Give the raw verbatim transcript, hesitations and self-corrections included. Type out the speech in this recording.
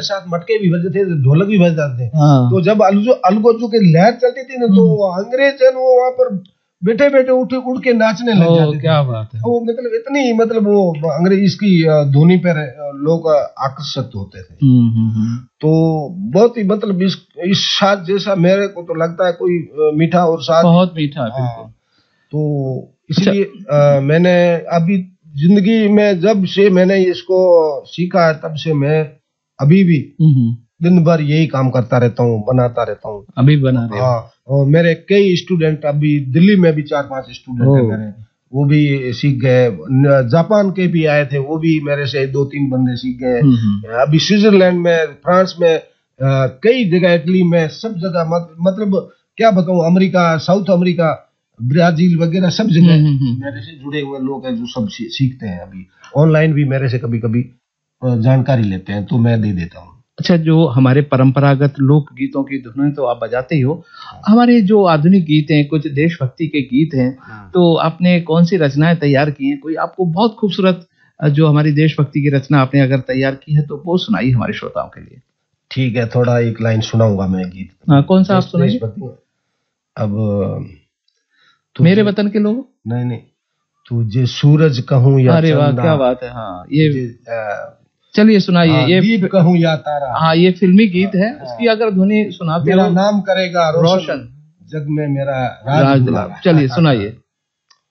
मेरे साथ मटके भी बजते थे, ढोलक भी बज जाते थे। तो जब अलगो अलगोजो की लहर चलती थी ना, तो अंग्रेज है वो वहाँ पर बैठे बैठे उठ उड़ के नाचने लग जाते थे। क्या बात है। वो मतलब इतनी मतलब वो अंग्रेज इसकी धुनी पर लोग आकर्षित होते थे। तो बहुत ही मतलब इस इस साथ जैसा मेरे को तो लगता है कोई मीठा और साथ बहुत मीठा है बिल्कुल। तो इसलिए अच्छा। मैंने अभी जिंदगी में जब से मैंने इसको सीखा है तब से मैं अभी भी दिन भर यही काम करता रहता हूँ, बनाता रहता हूँ। अभी बना रहे हो? हाँ, और मेरे कई स्टूडेंट अभी दिल्ली में भी चार पांच स्टूडेंट हैं मेरे, वो भी सीख गए। जापान के भी आए थे, वो भी मेरे से दो तीन बंदे सीख गए। अभी स्विट्जरलैंड में, फ्रांस में, कई जगह, इटली में, सब जगह मतलब क्या बताऊं, अमेरिका, साउथ अमेरिका, ब्राजील वगैरह सब जगह मेरे से जुड़े हुए लोग हैं जो सब सीखते हैं। अभी ऑनलाइन भी मेरे से कभी कभी जानकारी लेते हैं तो मैं दे देता हूँ। अच्छा, जो हमारे परंपरागत लोक गीतों की धुनें तो आप बजाते ही हो, हमारे जो आधुनिक गीत हैं, कुछ देशभक्ति के गीत हैं, तो आपने कौन सी रचनाएं तैयार की हैं? कोई आपको बहुत खूबसूरत जो हमारी देशभक्ति की रचना आपने अगर तैयार की है तो वो सुनाइए हमारे श्रोताओं के लिए। ठीक है, थोड़ा एक लाइन सुनाऊंगा मैं गीत। हाँ, कौन सा आप सुनाइए। अब मेरे वतन के लोग, नहीं नहीं, तुझे सूरज कहूं या अरे वाह क्या बात है। हाँ, ये चलिए सुनाइए। ये दीप कहूं या तारा, हाँ ये फिल्मी गीत है, उसकी अगर धुनी सुनाते हो। मेरा नाम करेगा रोशन, जग में मेरा राज। चलिए सुनाइए।